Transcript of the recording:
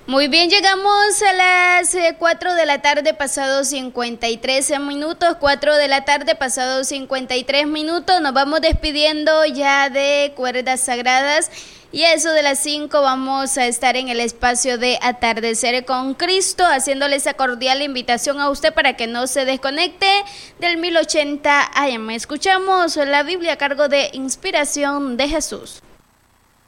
Muy bien, llegamos a las 4 de la tarde pasado 53 minutos, 4 de la tarde pasado 53 minutos, nos vamos despidiendo ya de Cuerdas Sagradas y a eso de las 5 vamos a estar en el espacio de Atardecer con Cristo, haciéndole esa cordial invitación a usted para que no se desconecte del 1080 AM. Escuchamos la Biblia a cargo de Inspiración de Jesús.